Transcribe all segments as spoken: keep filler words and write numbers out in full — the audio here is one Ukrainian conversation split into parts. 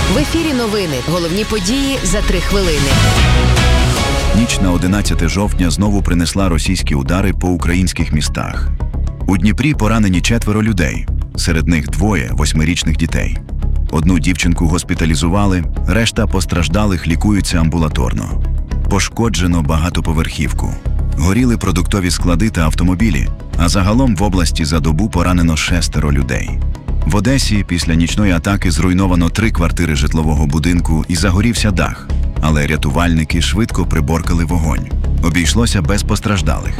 В ефірі новини. Головні події за три хвилини. Ніч на одинадцяте жовтня знову принесла російські удари по українських містах. У Дніпрі поранені четверо людей, серед них двоє восьмирічних дітей. Одну дівчинку госпіталізували, решта постраждалих лікуються амбулаторно. Пошкоджено багатоповерхівку. Горіли продуктові склади та автомобілі, а загалом в області за добу поранено шестеро людей. В Одесі після нічної атаки зруйновано три квартири житлового будинку і загорівся дах, але рятувальники швидко приборкали вогонь. Обійшлося без постраждалих.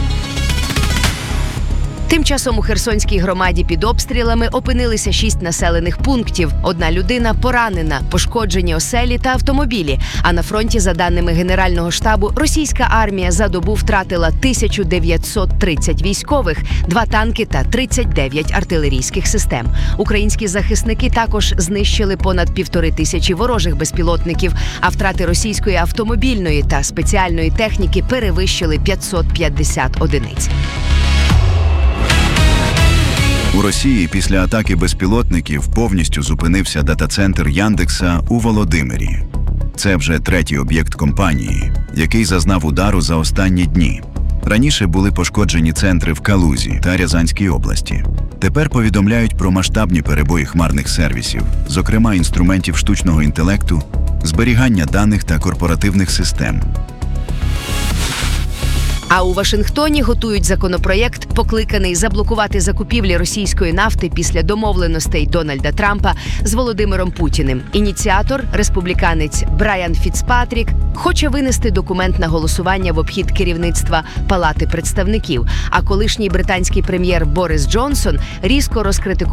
Тим часом у Херсонській громаді під обстрілами опинилися шість населених пунктів. Одна людина поранена, пошкоджені оселі та автомобілі. А на фронті, за даними Генерального штабу, російська армія за добу втратила тисячу дев'ятсот тридцять військових, два танки та тридцять дев'ять артилерійських систем. Українські захисники також знищили понад півтори тисячі ворожих безпілотників, а втрати російської автомобільної та спеціальної техніки перевищили п'ятсот п'ятдесят одиниць. У Росії після атаки безпілотників повністю зупинився дата-центр Яндекса у Володимирі. Це вже третій об'єкт компанії, який зазнав удару за останні дні. Раніше були пошкоджені центри в Калузі та Рязанській області. Тепер повідомляють про масштабні перебої хмарних сервісів, зокрема інструментів штучного інтелекту, зберігання даних та корпоративних систем. А у Вашингтоні готують законопроєкт, покликаний заблокувати закупівлі російської нафти після домовленостей Дональда Трампа з Володимиром Путіним. Ініціатор, республіканець Брайан Фіцпатрік, хоче винести документ на голосування в обхід керівництва Палати представників. А колишній британський прем'єр Борис Джонсон різко розкритикував